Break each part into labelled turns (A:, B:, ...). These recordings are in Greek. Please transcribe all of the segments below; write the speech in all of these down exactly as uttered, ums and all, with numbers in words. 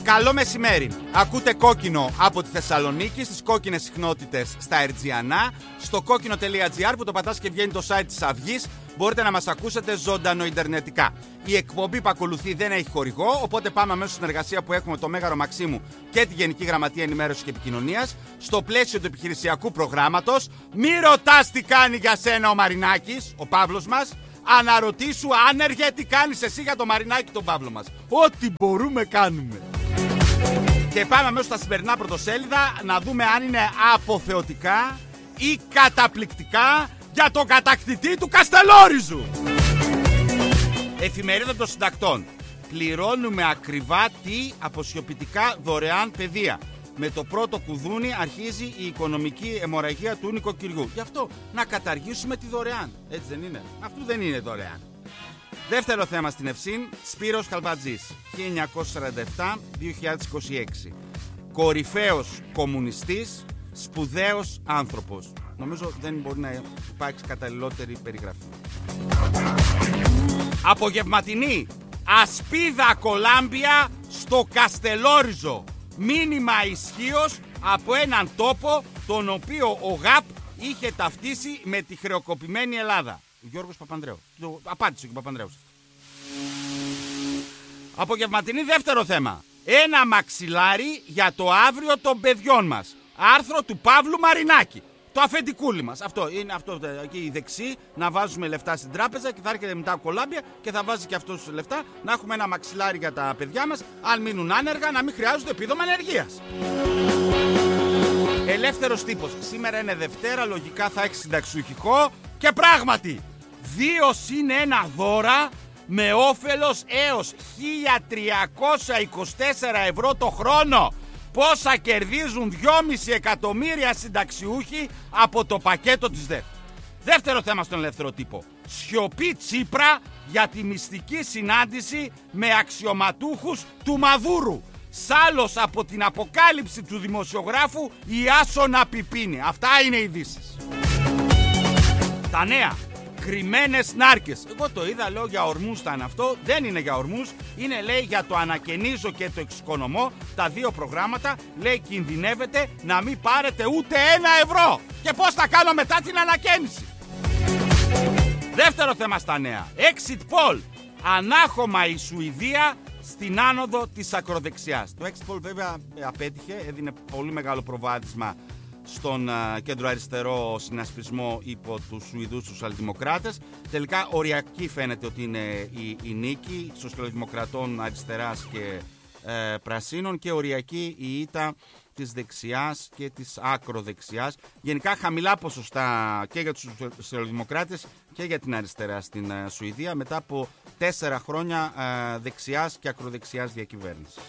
A: Καλό μεσημέρι. Ακούτε Κόκκινο από τη Θεσσαλονίκη, στις κόκκινες συχνότητες στα Ερτζιανά, στο κόκκινο τελεία τζι άρ που το πατάς και βγαίνει το site της Αυγής. Μπορείτε να μας ακούσετε ζωντανό ιντερνετικά. Η εκπομπή που ακολουθεί δεν έχει χορηγό, οπότε πάμε αμέσως στην εργασία που έχουμε το Μέγαρο Μαξίμου και τη Γενική Γραμματεία Ενημέρωσης και Επικοινωνίας. Στο πλαίσιο του επιχειρησιακού προγράμματος, μη ρωτάς τι κάνει για σένα ο Μαρινάκης, ο Παύλος μας. Αναρωτήσου άνεργε τι κάνεις εσύ για το Μαρινάκη τον Παύλο μας. Ό,τι μπορούμε κάνουμε. Και πάμε αμέσως στα σημερινά πρωτοσέλιδα να δούμε αν είναι αποθεωτικά ή καταπληκτικά για τον κατακτητή του Καστελόριζου. Εφημερίδα των Συντακτών. Πληρώνουμε ακριβά τι αποσιωπητικά δωρεάν παιδεία. Με το πρώτο κουδούνι αρχίζει η οικονομική αιμορραγία του νοικοκυριού. Γι' αυτό να καταργήσουμε τη δωρεάν. Έτσι δεν είναι? Αυτό δεν είναι δωρεάν. Δεύτερο θέμα στην Ευσύν, Σπύρος Καλβατζής, χίλια εννιακόσια σαράντα επτά με δύο χιλιάδες είκοσι έξι. Κορυφαίος κομμουνιστής, σπουδαίος άνθρωπος. Νομίζω δεν μπορεί να υπάρξει καταλληλότερη περιγραφή. Απογευματινή, ασπίδα Κολάμπια στο Καστελόριζο. Μήνυμα ισχύος από έναν τόπο τον οποίο ο ΓΑΠ είχε ταυτίσει με τη χρεοκοπημένη Ελλάδα. Ο Γιώργος Παπανδρέου. Το απάντησε και ο Παπανδρέους. Απογευματινή δεύτερο θέμα. Ένα μαξιλάρι για το αύριο των παιδιών μας. Άρθρο του Παύλου Μαρινάκη. Το αφεντικούλι μας. Αυτό είναι αυτό εκεί η δεξί. Να βάζουμε λεφτά στην τράπεζα και θα έρχεται μετά ο Κολάμπια και θα βάζει και αυτός λεφτά. Να έχουμε ένα μαξιλάρι για τα παιδιά μας. Αν μείνουν άνεργα, να μην χρειάζονται επίδομα ανεργίας. Ελεύθερος τύπος. Σήμερα είναι Δευτέρα, λογικά θα έχει συνταξιουχικό. Και πράγματι, δύο συν ένα δώρα με όφελος έως χίλια τριακόσια είκοσι τέσσερα ευρώ το χρόνο. Πόσα κερδίζουν δυόμισι εκατομμύρια συνταξιούχοι από το πακέτο της ΔΕΘ. Δεύτερο θέμα στον ελεύθερο τύπο. Σιωπή Τσίπρα για τη μυστική συνάντηση με αξιωματούχους του Μαδούρου. Σάλος από την αποκάλυψη του δημοσιογράφου Ιάσονα Πιπίνη. Αυτά είναι ειδήσεις. Τα νέα. Κρυμμένες νάρκες. Εγώ το είδα, λέω για ορμούς ήταν αυτό. Δεν είναι για ορμούς. Είναι, λέει, για το ανακαινίζω και το εξοικονομώ. Τα δύο προγράμματα. Λέει, κινδυνεύετε να μην πάρετε ούτε ένα ευρώ. Και πώς θα κάνω μετά την ανακαίνιση. Δεύτερο θέμα στα νέα. Exit poll. Ανάχωμα η Σουηδία στην άνοδο της ακροδεξιάς. Το exit poll βέβαια απέτυχε. Έδινε πολύ μεγάλο προβάδισμα στον uh, κέντρο αριστερό συνασπισμό υπό τους Σουηδούς σοσιαλδημοκράτες. Τελικά οριακή φαίνεται ότι είναι η, η νίκη σοσιαλδημοκρατών αριστεράς και ε, πρασίνων και οριακή η ήττα της δεξιάς και της ακροδεξιάς. Γενικά χαμηλά ποσοστά και για τους σοσιαλδημοκράτες και για την αριστερά στην uh, Σουηδία μετά από τέσσερα χρόνια uh, δεξιάς και ακροδεξιάς διακυβέρνησης.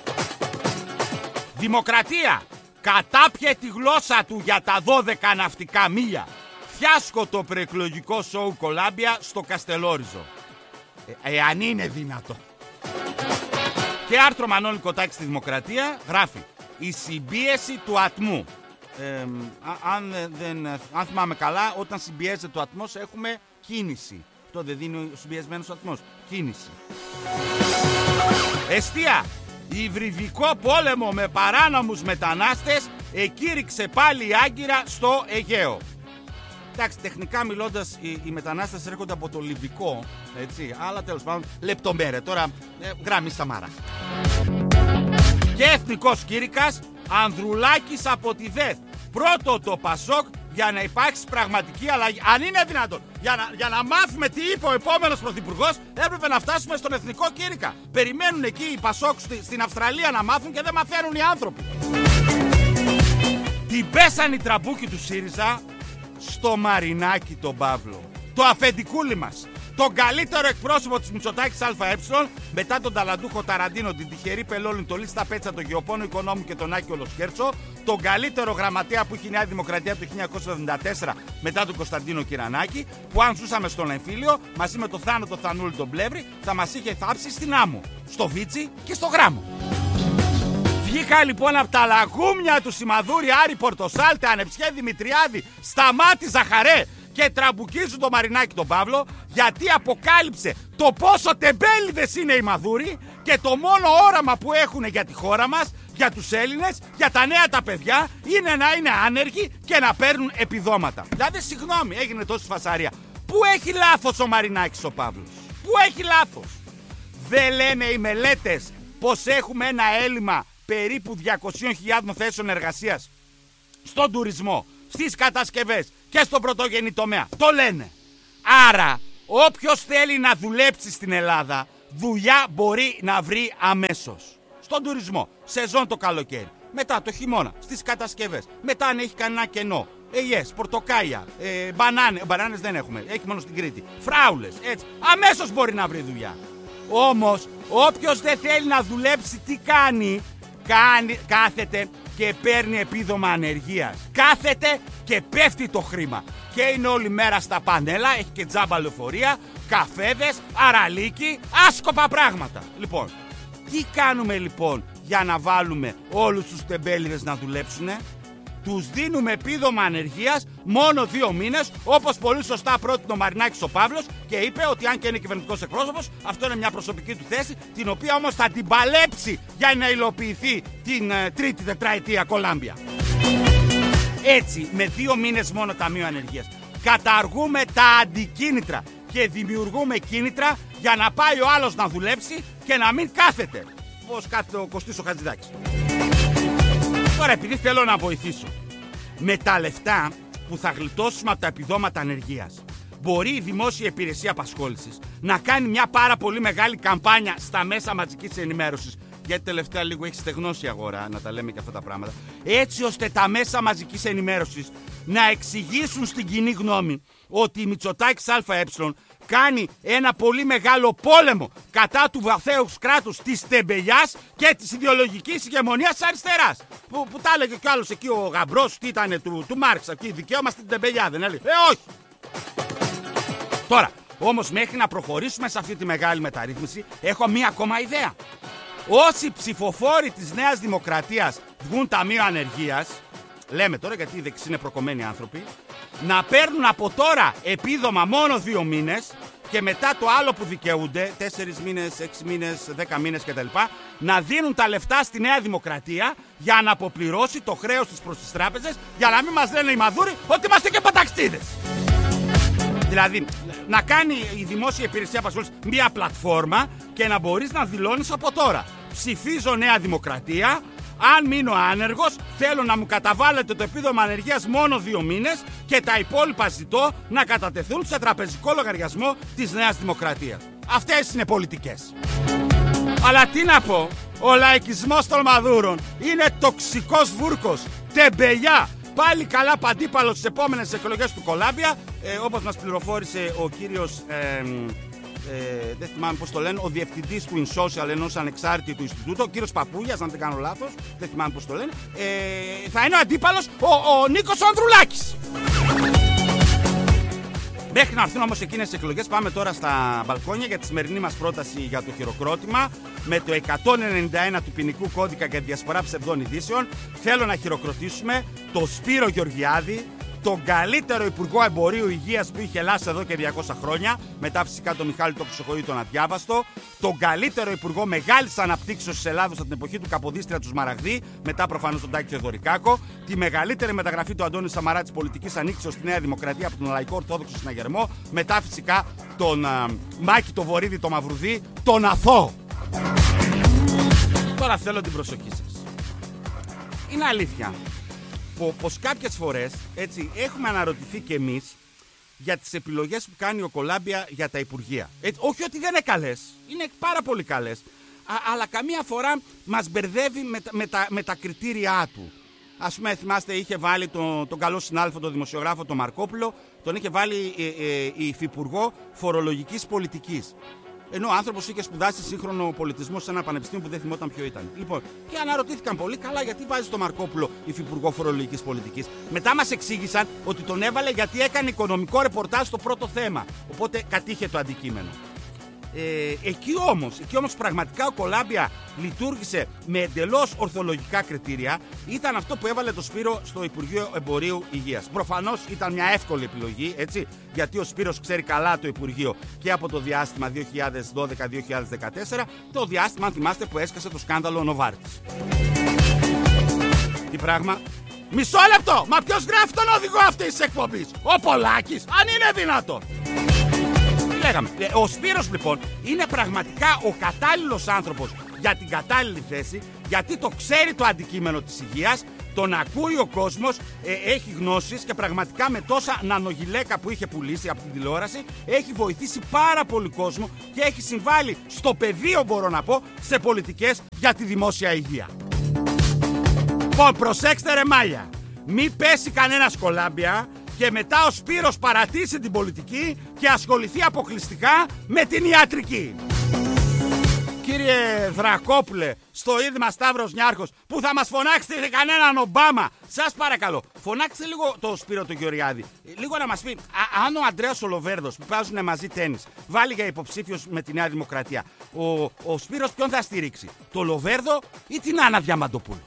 A: Δημοκρατία! Κατάπιε τη γλώσσα του για τα δώδεκα ναυτικά μίλια. Φιάσκο το προεκλογικό σοου Κολάμπια στο Καστελόριζο. Ε, εάν είναι δυνατό. Και άρθρο Μανώλη Κοτάκη στη Δημοκρατία γράφει η συμπίεση του ατμού. Ε, αν, δεν, αν θυμάμαι καλά, όταν συμπιέζεται το ατμός έχουμε κίνηση. Αυτό δεν δίνει ο συμπιεσμένος ατμός. Κίνηση. Εστία. Υβριδικό πόλεμο με παράνομους μετανάστες εκήρυξε πάλι η Άγκυρα στο Αιγαίο. Εντάξει, τεχνικά μιλώντας οι, οι μετανάστες έρχονται από το Λιβικό, έτσι, αλλά τέλος πάντων λεπτομέρεια. Τώρα ε, γράμμι Σαμάρα. Και εθνικός κήρυκας Ανδρουλάκης από τη ΔΕΘ. Πρώτο το Πασόκ για να υπάρξει πραγματική αλλαγή. Αν είναι δυνατόν. Για να, για να μάθουμε τι είπε ο επόμενος πρωθυπουργός, έπρεπε να φτάσουμε στον εθνικό κήρυκα. Περιμένουν εκεί οι Πασόκ στη, στην Αυστραλία να μάθουν και δεν μαθαίνουν οι άνθρωποι. Την πέσαν οι τραμπούκοι του ΣΥΡΙΖΑ στο Μαρινάκη τον Παύλο. Το αφεντικούλι μας. Τον καλύτερο εκπρόσωπο της Μητσοτάκης ΑΕ μετά τον ταλαντούχο Ταραντίνο, την τυχερή Πελόλη, τον Λίστα Πέτσα, τον Γεωπόνο Οικονόμου και τον Άκη Ολοσκέρτσο, τον καλύτερο γραμματέα που είχε η Νέα Δημοκρατία το χίλια εννιακόσια εβδομήντα τέσσερα μετά τον Κωνσταντίνο Κυρανάκη, που αν ζούσαμε στον εμφύλιο μαζί με τον Θάνο τον Θανούλη τον Πλεύρη θα μας είχε θάψει στην άμμο, στο Βίτσι και στο Γράμμο. Βγήκα λοιπόν από τα λαγούμια του Σιμαδούρη, Άρη Πορτοσάλτε, Ανεψιέ Δημητριάδη, Σταμάτη Ζαχαρέ και τραμπουκίζουν τον Μαρινάκη τον Παύλο, γιατί αποκάλυψε το πόσο τεμπέληδες είναι οι Μαδούροι και το μόνο όραμα που έχουν για τη χώρα μας, για τους Έλληνες, για τα νέα τα παιδιά, είναι να είναι άνεργοι και να παίρνουν επιδόματα. Δηλαδή, συγγνώμη, έγινε τόση φασαρία. Πού έχει λάθος ο Μαρινάκης ο Παύλος? Πού έχει λάθος? Δεν λένε οι μελέτες πως έχουμε ένα έλλειμμα περίπου διακόσιες χιλιάδες θέσεων εργασίας στον τουρισμό, στις κατασκευές και στον πρωτογενή τομέα? Το λένε. Άρα, όποιος θέλει να δουλέψει στην Ελλάδα, δουλειά μπορεί να βρει αμέσως. Στον τουρισμό, σεζόν το καλοκαίρι, μετά το χειμώνα, στις κατασκευές, μετά αν έχει κανένα κενό, ελιές, πορτοκάλια, ε, μπανάνες, μπανάνες δεν έχουμε, έχει μόνο στην Κρήτη, φράουλες, έτσι, αμέσως μπορεί να βρει δουλειά. Όμως, όποιος δεν θέλει να δουλέψει, τι κάνει? Κάνει, κάθεται και παίρνει επίδομα ανεργίας. Κάθεται και πέφτει το χρήμα. Και είναι όλη μέρα στα πανέλα, έχει και τζάμπα λεωφορεία, καφέδες, αραλίκι, άσκοπα πράγματα. Λοιπόν, τι κάνουμε λοιπόν για να βάλουμε όλους τους τεμπέληδες να δουλέψουνε? Τους δίνουμε επίδομα ανεργίας μόνο δύο μήνες, όπως πολύ σωστά πρότεινε ο Μαρινάκης ο Παύλος και είπε ότι αν και είναι κυβερνητικός εκπρόσωπος, αυτό είναι μια προσωπική του θέση, την οποία όμως θα την παλέψει για να υλοποιηθεί την ε, τρίτη τετραετία κολάμπια. Έτσι, με δύο μήνες μόνο ταμείο ανεργίας, καταργούμε τα αντικίνητρα και δημιουργούμε κίνητρα για να πάει ο άλλος να δουλέψει και να μην κάθεται, όπως κάθεται ο Κωστής ο Χατζηδάκης. Τώρα, επειδή θέλω να βοηθήσω, με τα λεφτά που θα γλιτώσουμε από τα επιδόματα ανεργίας, μπορεί η Δημόσια Υπηρεσία Απασχόλησης να κάνει μια πάρα πολύ μεγάλη καμπάνια στα μέσα μαζικής ενημέρωσης. Γιατί τελευταία λίγο έχει στεγνώσει η αγορά, να τα λέμε και αυτά τα πράγματα. Έτσι ώστε τα μέσα μαζικής ενημέρωσης να εξηγήσουν στην κοινή γνώμη ότι η Μητσοτάκης ΑΕ κάνει ένα πολύ μεγάλο πόλεμο κατά του βαθέους κράτους της τεμπελιάς και της ιδεολογικής ηγεμονίας της αριστεράς. Που, που τα έλεγε κι άλλος εκεί ο γαμπρός, τι ήταν, του, του Μάρξ, εκεί δικαίωμα στην τεμπελιά, δεν έλεγε? Ε, όχι. Τώρα, όμως μέχρι να προχωρήσουμε σε αυτή τη μεγάλη μεταρρύθμιση, έχω μία ακόμα ιδέα. Όσοι ψηφοφόροι της Νέας Δημοκρατίας βγουν ταμείο ανεργίας, λέμε τώρα γιατί οι δεξιοί είναι προκομμένοι άνθρωποι, να παίρνουν από τώρα επίδομα μόνο δύο μήνες και μετά το άλλο που δικαιούνται, τέσσερις μήνες, έξι μήνες, δέκα μήνες κτλ, να δίνουν τα λεφτά στη Νέα Δημοκρατία για να αποπληρώσει το χρέος της προς τις τράπεζες, για να μην μας λένε οι Μαδούροι ότι είμαστε και παταξίδες. Δηλαδή, να κάνει η Δημόσια Υπηρεσία Απασχόλησης μια πλατφόρμα και να μπορείς να δηλώνεις από τώρα: ψηφίζω Νέα Δημοκρατία, αν μείνω άνεργος θέλω να μου καταβάλλετε το επίδομα ανεργίας μόνο δύο μήνες και τα υπόλοιπα ζητώ να κατατεθούν σε τραπεζικό λογαριασμό της Νέας Δημοκρατίας. Αυτές είναι πολιτικές. Αλλά τι να πω, ο λαϊκισμός των Μαδούρων είναι τοξικός βούρκος, τεμπελιά. Πάλι καλά παντίπαλος στις επόμενες εκλογές του Κολάμπια, ε, όπως μας πληροφόρησε ο κύριος, ε, ε, δεν θυμάμαι πώς το λένε, ο διευθυντής του InSocial, ενός ανεξάρτητου Ινστιτούτου, ο κύριος Παπούγιας, αν δεν κάνω λάθος, δεν θυμάμαι πώς το λένε, ε, θα είναι ο αντίπαλος ο, ο Νίκος Ανδρουλάκης. Μέχρι να έρθουν όμως εκείνες τις εκλογές, πάμε τώρα στα μπαλκόνια για τη σημερινή μας πρόταση για το χειροκρότημα. Με το εκατόν ενενήντα ένα του ποινικού κώδικα για διασπορά ψευδών ειδήσεων, θέλω να χειροκροτήσουμε τον Σπύρο Γεωργιάδη, τον καλύτερο Υπουργό Εμπορίου Υγείας που είχε η Ελλάδα εδώ και διακόσια χρόνια, μετά φυσικά τον Μιχάλη τον Χρυσοχοίδη τον αδιάβαστο, τον καλύτερο Υπουργό Μεγάλης Αναπτύξεως της Ελλάδος από την εποχή του Καποδίστρια του Σμαραγδί, μετά προφανώς τον Τάκη Θεοδωρικάκο, τη μεγαλύτερη μεταγραφή του Αντώνη Σαμαρά της πολιτικής ανοίξεως στη Νέα Δημοκρατία από τον Λαϊκό Ορθόδοξο Συναγερμό, μετά φυσικά τον α, Μάκη το Βορύδη το Μαυρουδί, τον αθώο. Τώρα θέλω την προσοχή σας. Είναι αλήθεια πως κάποιες φορές, έτσι, έχουμε αναρωτηθεί κι εμείς για τις επιλογές που κάνει ο Κολάμπια για τα υπουργεία. Έτσι, όχι ότι δεν είναι καλές, είναι πάρα πολύ καλές, α, αλλά καμία φορά μας μπερδεύει με, με, τα, με τα κριτήριά του. Ας πούμε, θυμάστε, είχε βάλει τον, τον καλό συνάδελφο, τον δημοσιογράφο, τον Μαρκόπουλο, τον είχε βάλει ε, ε, η υφυπουργό φορολογικής πολιτικής. Ενώ ο άνθρωπος είχε σπουδάσει σύγχρονο πολιτισμό σε ένα πανεπιστήμιο που δεν θυμόταν ποιο ήταν. Λοιπόν, και αναρωτήθηκαν πολύ, καλά, γιατί βάζει τον Μαρκόπουλο υφυπουργό φορολογικής πολιτικής. Μετά μας εξήγησαν ότι τον έβαλε γιατί έκανε οικονομικό ρεπορτάζ στο πρώτο θέμα. Οπότε κατήχε το αντικείμενο. Ε, εκεί όμως, εκεί όμως πραγματικά ο Κολάμπια λειτουργήσε με εντελώς ορθολογικά κριτήρια. Ήταν αυτό που έβαλε το Σπύρο στο Υπουργείο Εμπορίου Υγείας. Προφανώς ήταν μια εύκολη επιλογή, έτσι, γιατί ο Σπύρος ξέρει καλά το Υπουργείο και από το διάστημα δύο χιλιάδες δώδεκα δύο χιλιάδες δεκατέσσερα, το διάστημα, αν θυμάστε, που έσκασε το σκάνδαλο Νοβάρτης. Τι πράγμα? Μισό λεπτό! Μα ποιος γράφει τον οδηγό αυτής της εκπομπής? Ο Πολάκης, αν είναι δυνατό! Λέγαμε. Ο Σπύρος λοιπόν είναι πραγματικά ο κατάλληλος άνθρωπος για την κατάλληλη θέση, γιατί το ξέρει το αντικείμενο της υγείας, τον ακούει ο κόσμος, ε, έχει γνώσεις και πραγματικά με τόσα νανογυλαίκα που είχε πουλήσει από την τηλεόραση έχει βοηθήσει πάρα πολύ κόσμο και έχει συμβάλει στο πεδίο, μπορώ να πω, σε πολιτικές για τη δημόσια υγεία. Λοιπόν, προσέξτε ρε μάλια, μη πέσει κανένας Κολάμπια και μετά ο Σπύρος παρατήσει την πολιτική και ασχοληθεί αποκλειστικά με την ιατρική. Κύριε Δρακόπουλε, στο Ίδρυμα Σταύρος Νιάρχος, που θα μας φωνάξετε κανέναν Ομπάμα, σας παρακαλώ, φωνάξτε λίγο το Σπύρο τον Γεωργιάδη. Λίγο να μας πει, α, αν ο Αντρέας ο Λοβέρδος που παίζουν μαζί τένις βάλει για υποψήφιος με τη Νέα Δημοκρατία, ο, ο Σπύρος ποιον θα στηρίξει, το Λοβέρδο ή την Άννα Διαμαντοπούλου?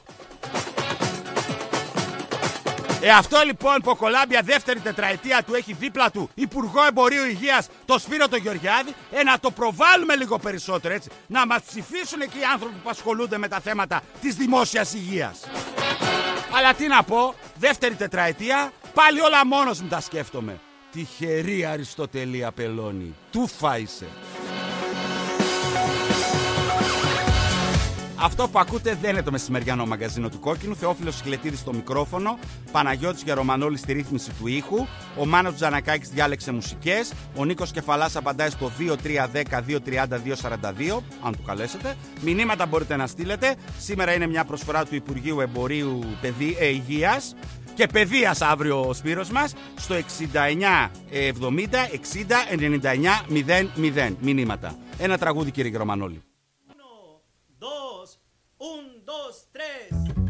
A: Ε, αυτό λοιπόν που ο Κολάμπια δεύτερη τετραετία του έχει δίπλα του Υπουργό Εμπορίου Υγείας, το Σπύρο τον Γεωργιάδη, ε, να το προβάλλουμε λίγο περισσότερο, έτσι. Να μας ψηφίσουν εκεί οι άνθρωποι που ασχολούνται με τα θέματα της δημόσιας υγείας. Αλλά τι να πω, δεύτερη τετραετία, πάλι όλα μόνος μου τα σκέφτομαι. Τυχερή Αριστοτελή Απελώνη, τούφα είσαι. Αυτό που ακούτε δεν είναι το μεσημεριανό μαγκαζίνο του Κόκκινου. Θεόφιλος Σκυλετίδης στο μικρόφωνο, Παναγιώτης Γερομανόλης στη ρύθμιση του ήχου, ο Μάνος Τζανακάκης διάλεξε μουσικές, ο Νίκος Κεφαλάς απαντάει στο δύο τρία ένα μηδέν δύο τρία μηδέν δύο τέσσερα δύο, αν του καλέσετε. Μηνύματα μπορείτε να στείλετε. Σήμερα είναι μια προσφορά του Υπουργείου Εμπορίου Παιδι... ε, Υγείας και Παιδείας αύριο ο Σπύρος μας, στο εξήντα εννιά εβδομήντα εξήντα ενενήντα εννιά μηδέν μηδέν. Μηνύματα. Ένα τραγούδι, κύριε Γερομανόλη.
B: Un, dos, tres.